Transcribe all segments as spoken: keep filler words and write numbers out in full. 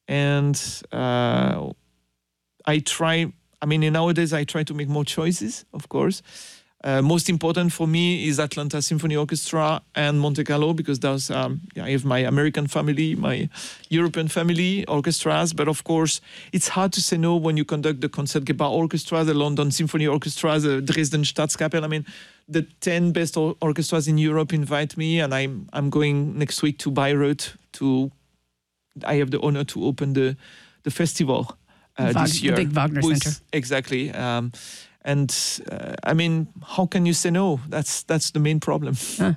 and uh, I try. I mean, nowadays I try to make more choices, of course. Uh, most important for me is Atlanta Symphony Orchestra and Monte Carlo, because those um, yeah, I have my American family, my European family orchestras. But of course, it's hard to say no when you conduct the Concertgebouw Orchestra, the London Symphony Orchestra, the Dresden Staatskapelle. I mean, the ten best or- orchestras in Europe invite me, and I'm I'm going next week to Bayreuth. To I have the honor to open the the festival uh, Wag- this year. The big Wagner with- Center. Exactly. Um, And uh, I mean, how can you say no? That's that's the main problem. Huh.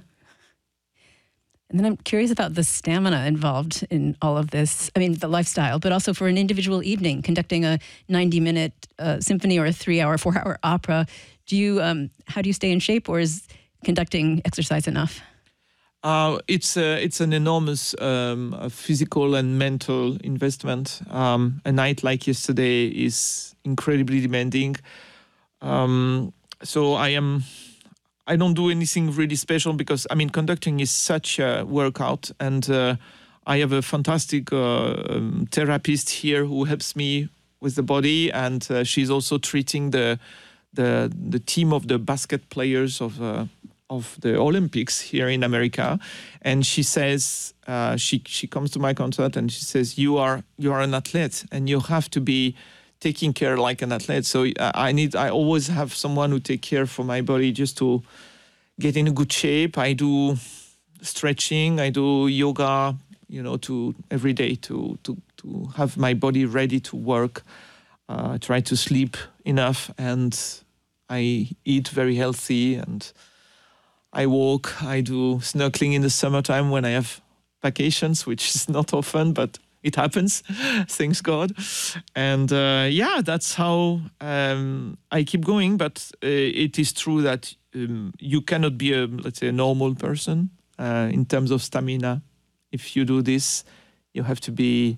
And then I'm curious about the stamina involved in all of this. I mean, the lifestyle, but also for an individual evening, conducting a ninety-minute uh, symphony or a three-hour, four-hour opera. Do you? Um, how do you stay in shape, or is conducting exercise enough? Uh, it's a, it's an enormous um, uh, physical and mental investment. Um, a night like yesterday is incredibly demanding. Um, so I am, I don't do anything really special because, I mean, conducting is such a workout, and uh, I have a fantastic uh, um, therapist here who helps me with the body, and uh, she's also treating the the the team of the basket players of uh, of the Olympics here in America, and she says uh, she she comes to my concert and she says you are you are an athlete and you have to be taking care like an athlete. So uh, I need, I always have someone who take care for my body just to get in a good shape. I do stretching, I do yoga, you know, to every day to to to have my body ready to work. Uh, I try to sleep enough, and I eat very healthy, and I walk. I do snorkeling in the summertime when I have vacations, which is not often, but it happens, thanks God. And uh, yeah, that's how um, I keep going. But uh, it is true that um, you cannot be a, let's say, a normal person uh, in terms of stamina. If you do this, you have to be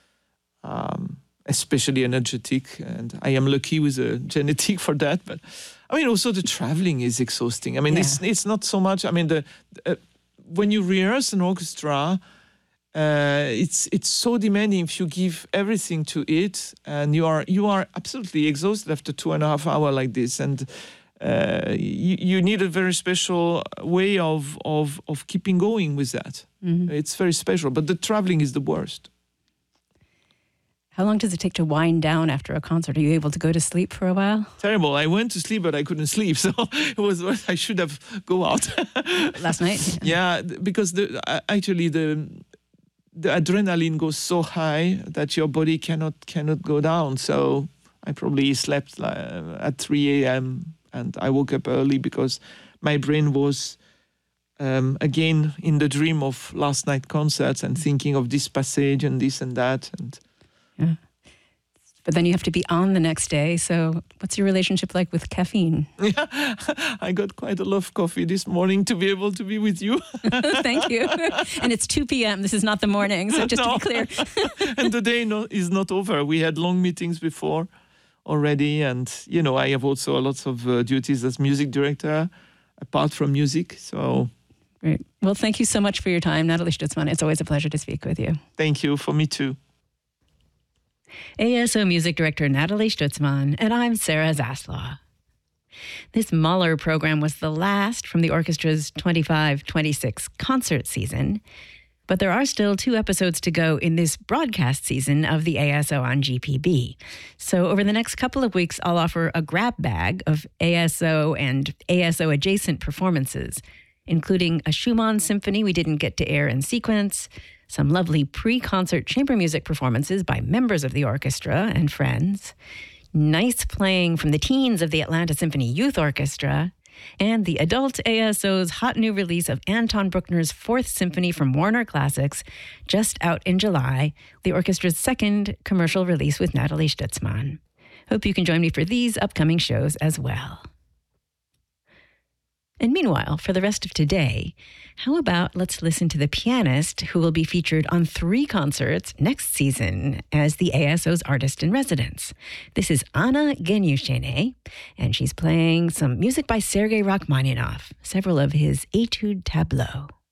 um, especially energetic. And I am lucky with a genetic for that. But I mean, also the traveling is exhausting. I mean, Yeah. it's it's not so much. I mean, the uh, when you rehearse an orchestra, Uh, it's it's so demanding if you give everything to it, and you are you are absolutely exhausted after two and a half hour like this, and uh, you, you need a very special way of of of keeping going with that. Mm-hmm. It's very special, but the traveling is the worst. How long does it take to wind down after a concert? Are you able to go to sleep for a while? Terrible. I went to sleep, but I couldn't sleep, so it was I should have go out Last night? Yeah, because the uh, actually the. The adrenaline goes so high that your body cannot cannot go down. So I probably slept uh, at three a.m. and I woke up early because my brain was um, again in the dream of last night concerts and thinking of this passage and this and that. And Yeah. But then you have to be on the next day. So what's your relationship like with caffeine? yeah, I got quite a lot of coffee this morning to be able to be with you. Thank you. And it's two p.m. This is not the morning. So just No. to be clear. And the day no, is not over. We had long meetings before already. And, you know, I have also a lot of uh, duties as music director, apart from music. So Great. Well, thank you so much for your time, Nathalie Stutzmann. It's always a pleasure to speak with you. thank you. For me too. A S O Music Director Nathalie Stutzmann, and I'm Sarah Zaslaw. This Mahler program was the last from the orchestra's twenty-five twenty-six concert season, but there are still two episodes to go in this broadcast season of the A S O on G P B. So over the next couple of weeks, I'll offer a grab bag of A S O and A S O adjacent performances, including a Schumann symphony we didn't get to air in sequence, some lovely pre-concert chamber music performances by members of the orchestra and friends, nice playing from the teens of the Atlanta Symphony Youth Orchestra, and the adult A S O's hot new release of Anton Bruckner's Fourth Symphony from Warner Classics, just out in July, the orchestra's second commercial release with Nathalie Stutzmann. Hope you can join me for these upcoming shows as well. And meanwhile, for the rest of today, how about let's listen to the pianist who will be featured on three concerts next season as the A S O's artist in residence. This is Anna Genyushene, and she's playing some music by Sergei Rachmaninoff, several of his Etude Tableaux.